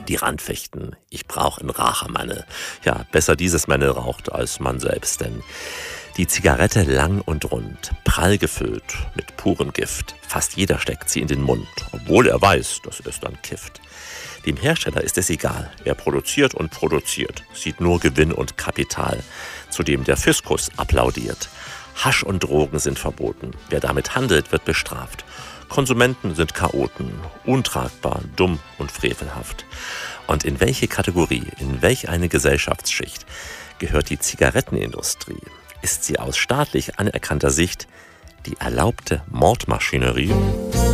Die Randfichten, ich brauch 'n Rachermanne. Ja, besser dieses Männe raucht als man selbst, denn die Zigarette lang und rund, prall gefüllt mit purem Gift. Fast jeder steckt sie in den Mund, obwohl er weiß, dass es dann kifft. Dem Hersteller ist es egal, er produziert und produziert, sieht nur Gewinn und Kapital, zu dem der Fiskus applaudiert. Hasch und Drogen sind verboten, wer damit handelt, wird bestraft. Konsumenten sind Chaoten, untragbar, dumm und frevelhaft. Und in welche Kategorie, in welch eine Gesellschaftsschicht gehört die Zigarettenindustrie? Ist sie aus staatlich anerkannter Sicht die erlaubte Mordmaschinerie?